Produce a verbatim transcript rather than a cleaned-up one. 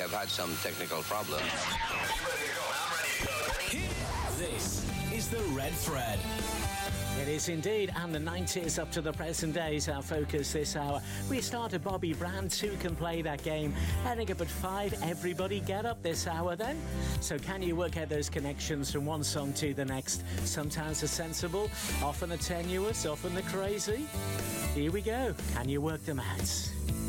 have had some technical problems. This is the Red Thread. It is indeed, and the nineties up to the present day is our focus this hour. We started Bobby Brandt, who can play that game. Heading up at five, everybody get up this hour then. So can you work out those connections from one song to the next? Sometimes they're sensible, often they're tenuous, often they're crazy. Here we go. Can you work them out?